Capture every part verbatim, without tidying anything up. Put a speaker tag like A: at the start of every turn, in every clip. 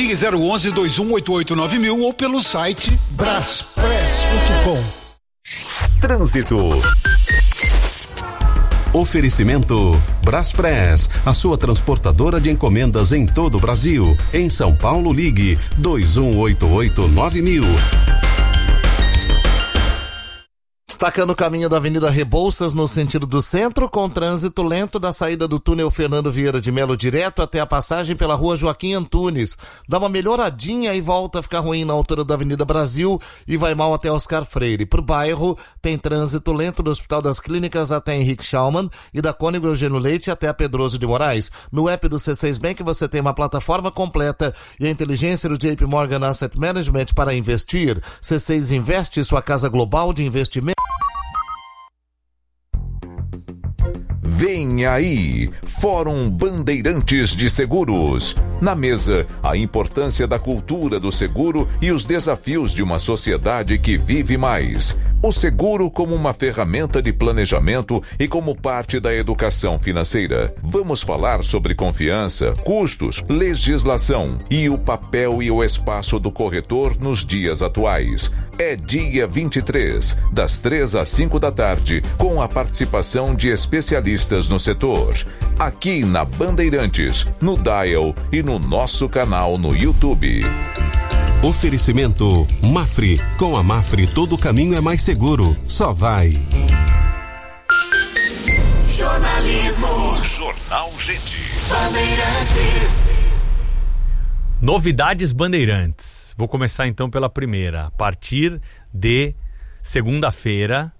A: Ligue zero onze, dois um oito oito, nove mil ou pelo site braspress ponto com.
B: Trânsito. Oferecimento Braspress, a sua transportadora de encomendas em todo o Brasil. Em São Paulo, ligue dois um oito oito, nove mil.
C: Destacando o caminho da Avenida Rebouças no sentido do centro, com trânsito lento da saída do túnel Fernando Vieira de Melo direto até a passagem pela rua Joaquim Antunes. Dá uma melhoradinha e volta a ficar ruim na altura da Avenida Brasil e vai mal até Oscar Freire. Pro bairro tem trânsito lento do Hospital das Clínicas até Henrique Schaumann e da Cônigo Eugênio Leite até a Pedroso de Moraes. No app do C seis Bank você tem uma plataforma completa e a inteligência do J P Morgan Asset Management para investir. C seis Investe, sua casa global de investimento.
D: Vem aí, Fórum Bandeirantes de Seguros. Na mesa, a importância da cultura do seguro e os desafios de uma sociedade que vive mais. O seguro como uma ferramenta de planejamento e como parte da educação financeira. Vamos falar sobre confiança, custos, legislação e o papel e o espaço do corretor nos dias atuais. É dia vinte e três, das três às cinco da tarde, com a participação de especialistas no setor. Aqui na Bandeirantes, no Dial e no nosso canal no YouTube.
B: Oferecimento Mafre. Com a Mafre todo caminho é mais seguro. Só vai.
E: Jornalismo.
F: Jornal Gente.
E: Bandeirantes.
G: Novidades Bandeirantes. Vou começar então pela primeira. A partir de segunda-feira,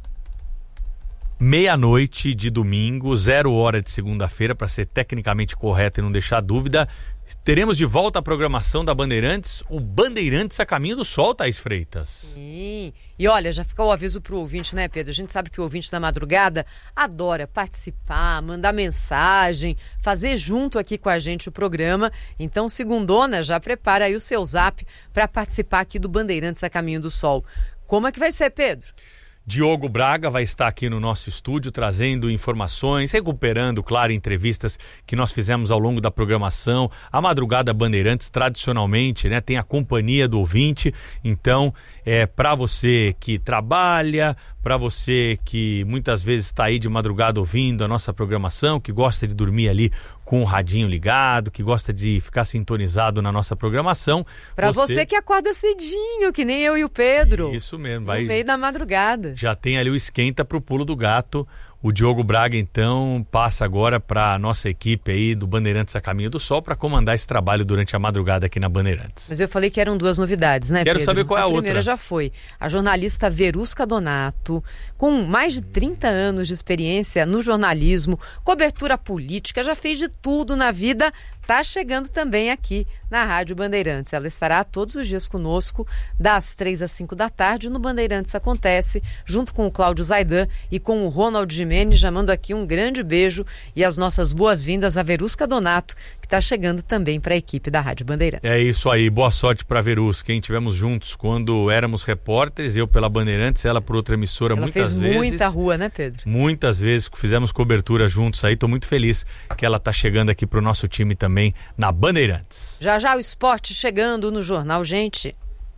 G: meia-noite de domingo, zero hora de segunda-feira, para ser tecnicamente correto e não deixar dúvida, teremos de volta a programação da Bandeirantes, o Bandeirantes a Caminho do Sol, Thaís Freitas.
H: Sim, e olha, já fica o aviso pro ouvinte, né, Pedro? A gente sabe que o ouvinte da madrugada adora participar, mandar mensagem, fazer junto aqui com a gente o programa. Então, segundona, já prepara aí o seu zap para participar aqui do Bandeirantes a Caminho do Sol. Como é que vai ser, Pedro?
G: Diogo Braga vai estar aqui no nosso estúdio trazendo informações, recuperando, claro, entrevistas que nós fizemos ao longo da programação. A Madrugada Bandeirantes, tradicionalmente, né, tem a companhia do ouvinte. Então, é para você que trabalha, para você que muitas vezes está aí de madrugada ouvindo a nossa programação, que gosta de dormir ali com o radinho ligado, que gosta de ficar sintonizado na nossa programação.
H: Para você... você que acorda cedinho, que nem eu e o Pedro.
G: Isso mesmo. Vai...
H: no meio da madrugada.
G: Já tem ali o esquenta pro pulo do gato. O Diogo Braga, então, passa agora para a nossa equipe aí do Bandeirantes a Caminho do Sol para comandar esse trabalho durante a madrugada aqui na Bandeirantes.
H: Mas eu falei que eram duas novidades, né,
G: Quero
H: Pedro?
G: saber qual é a, a outra.
H: A primeira já foi. A jornalista Verusca Donato, com mais de trinta anos de experiência no jornalismo, cobertura política, já fez de tudo na vida, está chegando também aqui na Rádio Bandeirantes. Ela estará todos os dias conosco, das três às cinco da tarde, no Bandeirantes Acontece, junto com o Cláudio Zaidan e com o Ronald Gimenez, chamando aqui um grande beijo e as nossas boas-vindas a Verusca Donato, que está chegando também para a equipe da Rádio Bandeirantes.
G: É isso aí, boa sorte para a Verusca, quem tivemos juntos quando éramos repórteres, eu pela Bandeirantes, ela por outra emissora. Ela muitas vezes. Ela
H: fez muita rua, né, Pedro?
G: Muitas vezes fizemos cobertura juntos aí, estou muito feliz que ela está chegando aqui para o nosso time também na Bandeirantes.
H: Já já o esporte chegando no Jornal Gente.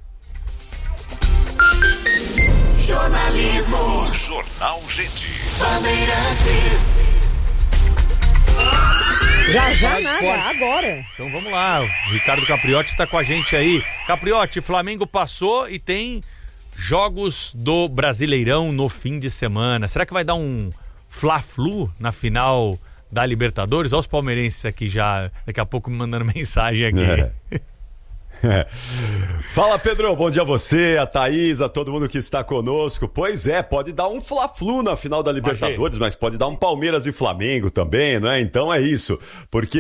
E: Jornalismo.
F: Jornal Gente.
E: Bandeirantes.
H: Já já nada, agora.
G: Então vamos lá, o Ricardo Capriotti está com a gente aí. Capriotti, Flamengo passou e tem jogos do Brasileirão no fim de semana. Será que vai dar um Fla-Flu na final da Libertadores? Olha os palmeirenses aqui já, daqui a pouco me mandando mensagem aqui.
I: É. É. Fala, Pedro, bom dia a você, a Thaís, a todo mundo que está conosco. Pois é, pode dar um Fla-Flu na final da Libertadores, mas pode dar um Palmeiras e Flamengo também, né? Então é isso, porque